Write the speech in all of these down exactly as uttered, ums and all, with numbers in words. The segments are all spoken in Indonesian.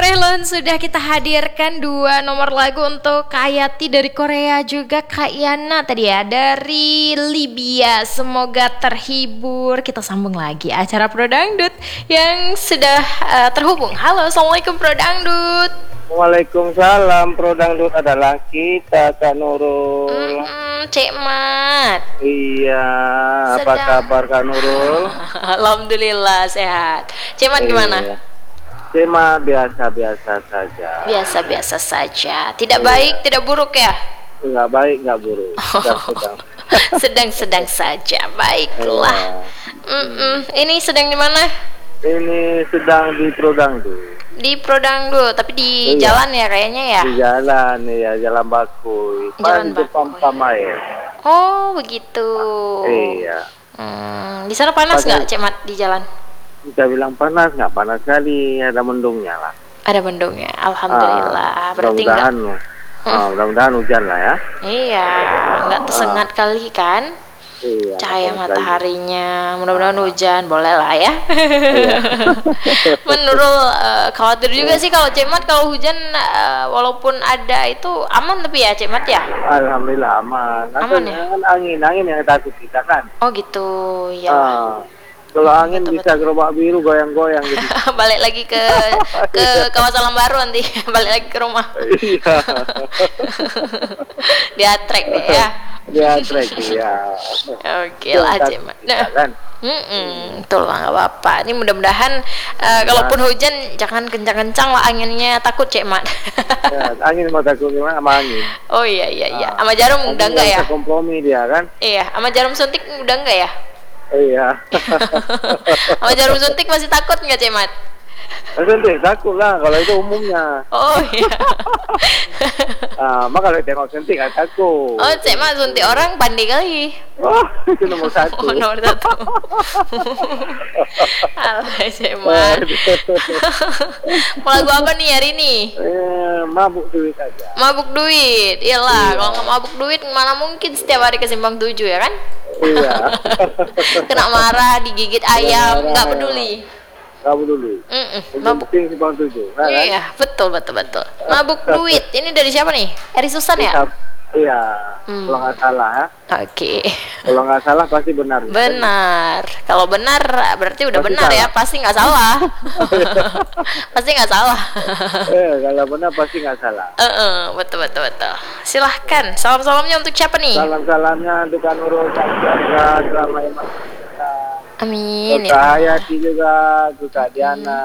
Rehlon, sudah kita hadirkan dua nomor lagu untuk Kak Yati dari Korea, juga Kak Yana tadi ya dari Libya. Semoga terhibur. Kita sambung lagi acara Pro Dangdut yang sudah uh, terhubung. Halo, assalamualaikum Pro Dangdut. Waalaikumsalam. Pro Dangdut adalah kita, Kak Nurul. Mm-mm, Cek Mat. Iya, Sedang. apa kabar Kak Nurul? Alhamdulillah sehat. Cek Mat gimana? Iya. Cuma biasa-biasa saja. Biasa-biasa saja. Tidak baik, tidak buruk ya? Enggak baik, enggak buruk. Sedang-sedang. Sedang-sedang saja. Baiklah. Mm-mm. Ini sedang di mana? Ini sedang di Pro Dangdut. Di Pro Dangdut, tapi di Iya. jalan ya kayaknya ya? Di jalan, ya, Jalan Bakui. Jalan Pas depan Bakui. Pamair. Oh, begitu. Iya. Hmm, di sana panas Pakai- nggak, Cek Mat, di jalan? Kita bilang panas, nggak panas sekali, ada mendungnya lah. Ada mendungnya. Alhamdulillah. Ah, Berarti mudah-mudahan, nggak? ah, mudah-mudahan hujan lah ya. Iya, nggak tersengat kali kan? Iya. Cahaya panas mataharinya. Mudah-mudahan hujan, boleh lah ya. Iya. Menurut eh, khawatir juga sih kalau Cek Mat, kalau hujan eh, walaupun ada itu aman tapi ya Cek Mat ya. Alhamdulillah aman. Aman Kan ya? kan angin, angin yang takut kita kan. Oh gitu, ya. Ah, kalau angin Betul, bisa gerobak biru goyang-goyang gitu. Balik lagi ke ke kawasan Lambaru nanti. Balik lagi ke rumah. Iya. Dia trek deh ya. Dia trek ya. Oke lah Cek Mat. Nah, kan. mm betul lah, nggak apa-apa. Ini mudah-mudahan eh, kalaupun hujan jangan kencang-kencang lah anginnya, takut Cek Mat. Ya, angin mau takut gimana sama angin. Oh iya iya iya. Ah, Sama jarum angin udah enggak nggak ya? bisa kompromi dia kan. Iya, sama jarum suntik udah enggak ya? Iya. Sama jarum suntik masih takut nggak Cek Mat? Suntik takut lah kalau itu umumnya. Oh iya. Ah, maka kalau tengok suntik nggak takut. Oh Cek Mat suntik orang pandai kali. Oh, itu nomor satu. Oh nomor satu. Alah Cek Mat. Mau lagu apa nih hari ini? Eh, mabuk duit aja. Mabuk duit. Iyalah, Iya. kalau nggak mabuk duit mana mungkin setiap hari ke Simpang Tujuh ya kan? Iya. Kena marah, digigit ayam, Marah, nggak ya. peduli. Kamu dulu. Mm-mm, Yang mabuk. penting simpang tujuh. Kan? Iya, betul betul betul. Mabuk duit. Ini dari siapa nih? Eri Susan ya? Iya. Hmm. Kalau nggak salah ya. Oke. Kalau nggak salah pasti benar. Benar. Kalau benar berarti udah Pasti benar ya. salah. Pasti nggak salah. Pasti nggak salah. Eh, kalau benar pasti nggak salah. Heeh, betul betul betul. Silahkan. Salam-salamnya untuk siapa nih? Salam-salamnya untuk Kanurul Jaga selama iman kita. Amin. Untuk Kak Hayati juga, untuk Kak Diana,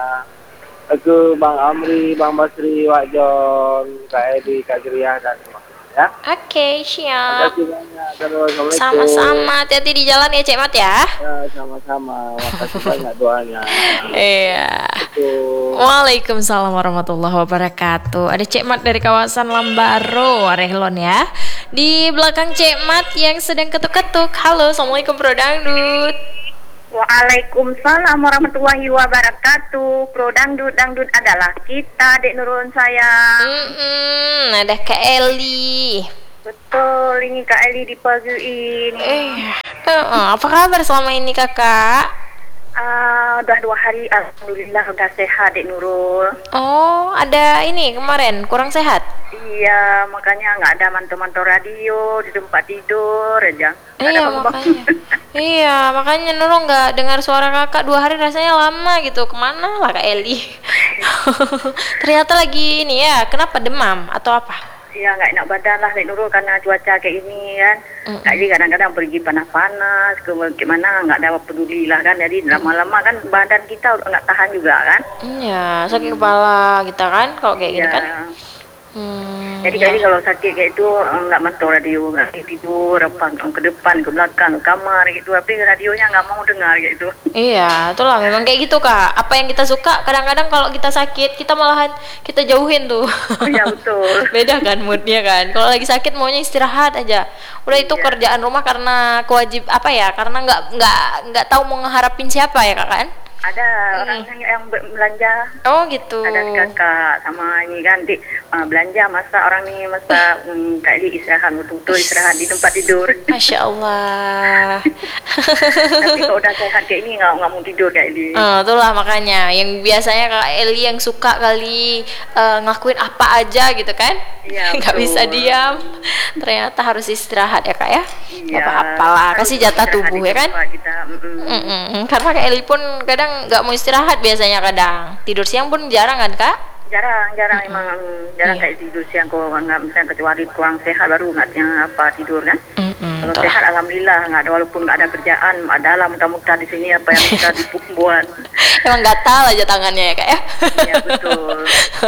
aku Bang Amri, Bang Basri, Wak Jon, Kak Edi, Kak Jeriah dan semua. Ya. Oke, Terima siap. kasih banyak. Assalamualaikum. Sama-sama. Hati-hati di jalan ya, Cek Mat ya. Ya, sama-sama. Makasih banyak doanya. Iya. Itu. Waalaikumsalam warahmatullahi wabarakatuh. Ada Cek Mat dari kawasan Lambaru, Rehlon ya. Di belakang Cek Mat yang sedang ketuk-ketuk. Halo, assalamualaikum Pro Dangdut. Waalaikumsalam warahmatullahi wabarakatuh. Pro Dangdut, Dangdut adalah kita, Dek Nurul sayang. Mm-mm, ada Kak Eli. Betul, ini Kak Eli di pagi ini. Eh, uh, apa kabar selama ini kakak? Ah, udah dua hari, alhamdulillah udah sehat, Dek Nurul. Oh, ada ini kemarin kurang sehat. Iya, makanya nggak ada mantau-mantau radio di tempat tidur aja. Nggak ada Iya bang-bang. makanya. Iya makanya Nurul nggak dengar suara kakak dua hari, rasanya lama gitu. Kemana lah Kak Eli? Ternyata lagi ini ya. Kenapa demam atau apa? Iya, nggak enak badan lah, Dek Nurul, karena cuaca kayak ini kan. Mm-mm. Jadi kadang-kadang pergi panas-panas, ke gimana nggak ada peduli lah kan. Jadi lama-lama kan badan kita udah nggak tahan juga kan. Iya sakit kepala kita kan kalau kayak gini Iya. kan. Hmm, Jadi ya. kali kalau sakit kayak itu eh, nggak mantau radio, nggak tidur, apa ke depan, ke belakang, ke kamar gitu. Tapi radionya nggak mau dengar kayak itu. Iya, itulah memang kayak gitu kak. Apa yang kita suka, kadang-kadang kalau kita sakit, kita malahan kita jauhin tuh. Iya betul. Beda kan moodnya kan. Kalau lagi sakit maunya istirahat aja. Udah itu Iya. kerjaan rumah karena kewajib apa ya? Karena nggak nggak nggak tahu mau ngeharapin siapa ya kak kan? Ada Hmm. orang yang, yang be- belanja. Oh gitu. Ada kakak sama ini kan, dik uh, belanja masa orang ni masa um, Kak Eli istirahat betul-betul istirahat di tempat tidur. Masya Allah. Tapi kalau udah sehat kayak ini nggak nggak mau tidur Kak Eli. Eh, itulah makanya yang biasanya Kak Eli yang suka kali eh, ngelakuin apa aja gitu kan. Iya, Nggak betul. bisa diam. Ternyata harus istirahat ya Kak ya. Iya. Gak apa-apa lah, Harus kasih jatah istirahat tubuh di ya kan. tempat Kita, mm-mm. Mm-mm. Karena Kak Eli pun kadang nggak mau istirahat biasanya kadang. Tidur siang pun jarang kan Kak? Jarang, jarang emang jarang Iya. kayak tidur siang kalau nggak misalnya kecuali kurang sehat baru nggak yang apa tidur kan. Mm-mm, Kalau itulah. sehat alhamdulillah nggak ada walaupun nggak ada kerjaan ada lah muntah-muntah di sini apa yang bisa dibuat. Emang gatal aja tangannya ya Kak ya. Iya betul.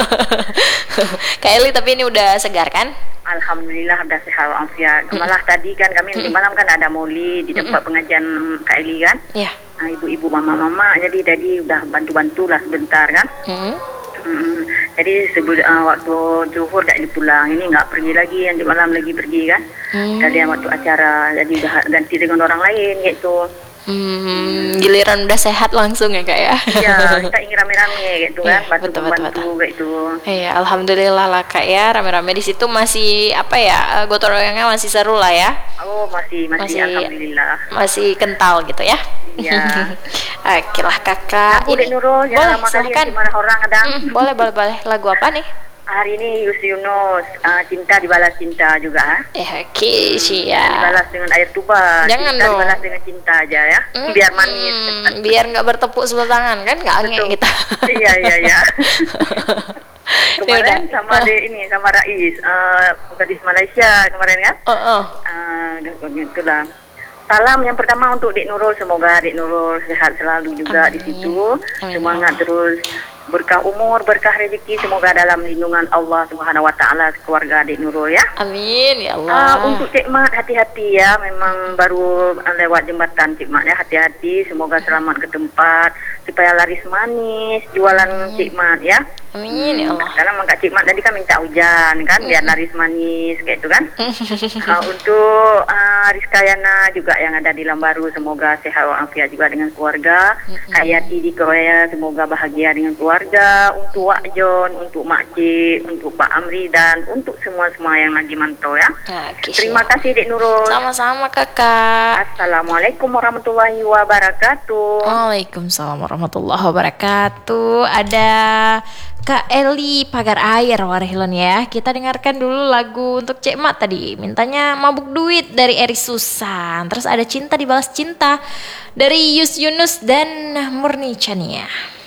Kak Eli tapi ini udah segar kan? Alhamdulillah udah sehat walafiat. Malah tadi kan kami di malam kan ada moli di tempat pengajian Kak Eli kan. Iya. Nah, ibu-ibu mama-mama jadi tadi udah bantu-bantu lah sebentar kan. Mm. Hmm, jadi sebelum uh, waktu zuhur dah pulang ini nggak pergi lagi yang di malam lagi pergi kan. Hmm. Tadi yang waktu acara jadi udah ganti dengan orang lain gitu. Hmm, giliran udah sehat langsung ya Kak ya. Ya kita ingin rame-rame gitu kan, Iya, bantu betul, betul, bantu gitu. Iya, alhamdulillah lah Kak ya, rame-rame di situ masih apa ya, eh, gotong royongnya masih seru lah ya. Oh masih masih, Masih- alhamdulillah. Masih kental gitu ya. Iya. Oke lah Kakak. Aku Dek Nurul boleh, jangan lama kali silahkan. yang dimana orang kadang. Mm, boleh, boleh, boleh. Lagu apa nih? Hari ini Yus Yunus uh, cinta dibalas cinta juga ha? Eh, oke, siap. Dibalas dengan air tuba. Jangan cinta dong. dibalas dengan cinta aja ya. Mm, Biar manis. mm, biar nggak bertepuk sebelah tangan kan, nggak aneh Betul. kita. Iya iya iya. Kemarin Yaudah. sama de ini sama Rais uh, gadis Malaysia kemarin kan. Oh, oh. Uh, itulah. Salam yang pertama untuk Dek Nurul, semoga Dek Nurul sehat selalu juga Amin. di situ. Amin. Semangat terus, berkah umur, berkah rezeki, semoga dalam lindungan Allah Subhanahu wa taala keluarga Dek Nurul ya. Amin ya Uh, Allah. untuk Cik Mat hati-hati ya, memang baru uh, lewat jembatan Cik Mat ya, hati-hati, semoga selamat ke tempat supaya laris manis jualan Cik Mat ya. Amin ya Allah. Karena mak Cik Mat tadi kan minta hujan kan, biar laris manis kayak itu kan. Uh, untuk uh, Rizka Yana juga yang ada di Lambaru, semoga sehat walafiat juga dengan keluarga. Kak Yati di Korea, semoga bahagia dengan keluarga. Untuk Wak Jon, untuk Mak Cik, untuk Pak Amri dan untuk semua-semua yang lagi mantau ya. Oke, Terima siap. kasih Dek Nurul. Sama-sama Kakak. Assalamualaikum warahmatullahi wabarakatuh. Waalaikumsalam warahmatullahi wabarakatuh. Ada Kak Eli Pagar Air Warhilon ya. Kita dengarkan dulu lagu untuk Cek Mat tadi. Mintanya Mabuk Duit dari Eri Susan. Terus ada Cinta Dibalas Cinta dari Yus Yunus dan Murni Chania.